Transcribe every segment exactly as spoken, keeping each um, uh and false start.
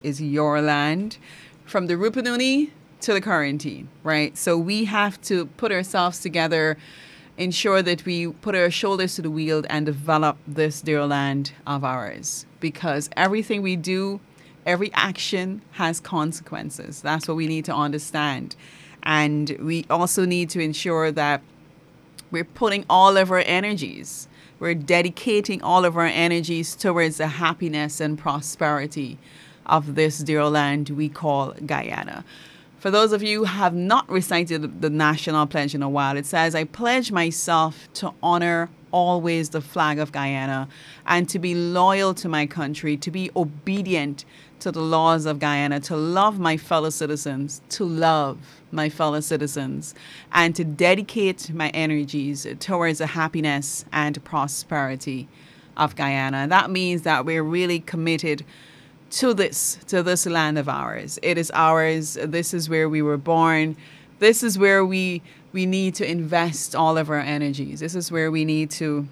is your land, from the Rupununi to the quarantine, right? So we have to put ourselves together, ensure that we put our shoulders to the wheel and develop this dear land of ours. Because everything we do, every action has consequences. That's what we need to understand. And we also need to ensure that we're putting all of our energies, we're dedicating all of our energies towards the happiness and prosperity of this dear land we call Guyana. For those of you who have not recited the national pledge in a while, it says, I pledge myself to honor always the flag of Guyana and to be loyal to my country, to be obedient to the laws of Guyana, to love my fellow citizens, to love my fellow citizens, and to dedicate my energies towards the happiness and prosperity of Guyana. That means that we're really committed to this, to this land of ours. It is ours. This is where we were born. This is where we we need to invest all of our energies. This is where we need to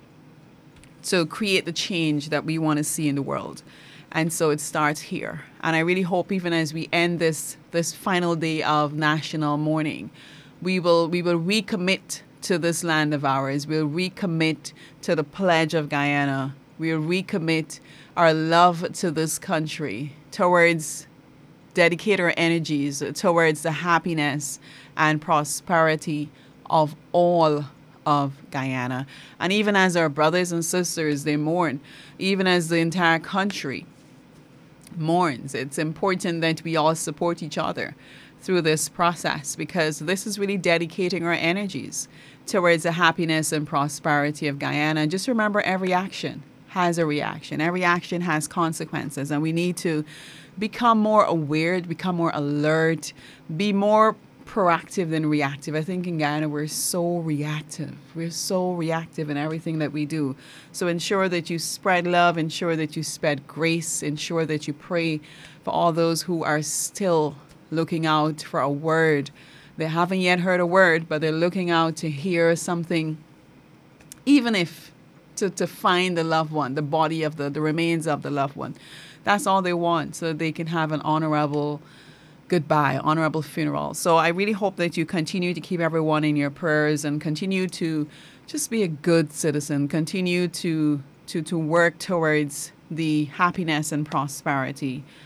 to create the change that we want to see in the world. And so it starts here. And I really hope even as we end this this final day of national mourning, we will we will recommit to this land of ours. We'll recommit to the pledge of Guyana. We'll recommit our love to this country, towards dedicate our energies towards the happiness and prosperity of all of Guyana. And even as our brothers and sisters, they mourn, even as the entire country mourns, it's important that we all support each other through this process, because this is really dedicating our energies towards the happiness and prosperity of Guyana. And just remember, every action has a reaction. Every action has consequences, and we need to become more aware, become more alert, be more proactive than reactive. I think in Guyana we're so reactive. We're so reactive in everything that we do. So ensure that you spread love, ensure that you spread grace, ensure that you pray for all those who are still looking out for a word. They haven't yet heard a word, but they're looking out to hear something, even if To, to find the loved one, the body of the, the remains of the loved one. That's all they want, so that they can have an honorable goodbye, honorable funeral. So I really hope that you continue to keep everyone in your prayers and continue to just be a good citizen, continue to to, to work towards the happiness and prosperity